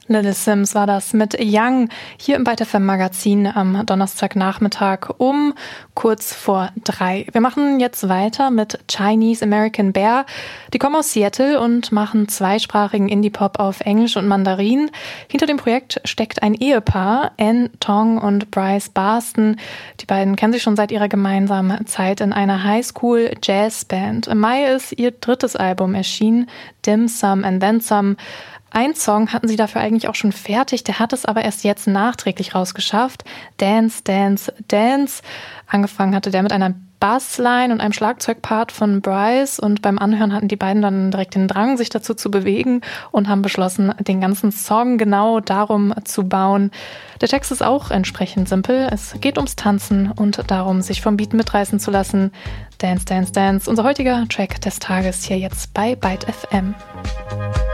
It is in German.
Little Sims war das mit Young hier im Byte FM Magazin am Donnerstagnachmittag um kurz vor 3. Wir machen jetzt weiter mit Chinese American Bear. Die kommen aus Seattle und machen zweisprachigen Indie-Pop auf Englisch und Mandarin. Hinter dem Projekt steckt ein Ehepaar, Ann Tong und Bryce Barston. Die beiden kennen sich schon seit ihrer gemeinsamen Zeit in einer Highschool-Jazzband. Im Mai ist ihr drittes Album erschienen, Dim Sum and Then Some. Ein Song hatten sie dafür eigentlich auch schon fertig, der hat es aber erst jetzt nachträglich rausgeschafft. Dance, Dance, Dance. Angefangen hatte der mit einer Bassline und einem Schlagzeugpart von Bryce und beim Anhören hatten die beiden dann direkt den Drang, sich dazu zu bewegen und haben beschlossen, den ganzen Song genau darum zu bauen. Der Text ist auch entsprechend simpel. Es geht ums Tanzen und darum, sich vom Beat mitreißen zu lassen. Dance, Dance, Dance. Unser heutiger Track des Tages hier jetzt bei Byte FM.